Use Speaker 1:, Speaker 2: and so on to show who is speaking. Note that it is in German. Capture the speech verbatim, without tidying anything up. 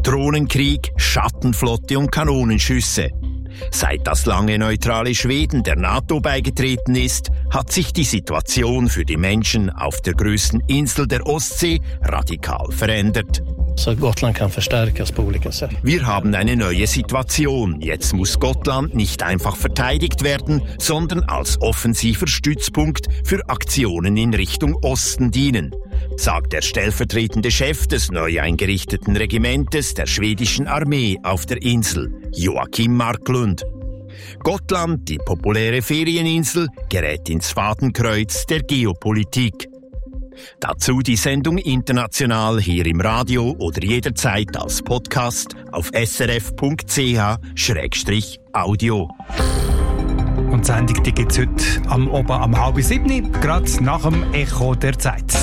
Speaker 1: Drohnenkrieg, Schattenflotte und Kanonenschüsse. Seit das lange neutrale Schweden der NATO beigetreten ist, hat sich die Situation für die Menschen auf der größten Insel der Ostsee radikal verändert.
Speaker 2: Så Gotland kann förstärkas på olika sätt.
Speaker 1: Wir haben eine neue Situation. Jetzt muss Gotland nicht einfach verteidigt werden, sondern als offensiver Stützpunkt für Aktionen in Richtung Osten dienen, sagt der stellvertretende Chef des neu eingerichteten Regimentes der schwedischen Armee auf der Insel, Joakim Marklund. Gotland, die populäre Ferieninsel, gerät ins Fadenkreuz der Geopolitik. Dazu die Sendung international hier im Radio oder jederzeit als Podcast auf s r f punkt c h schrägstrich audio.
Speaker 3: Und die Sendung gibt es heute am Oben am halb sieben, gerade nach dem Echo der Zeit.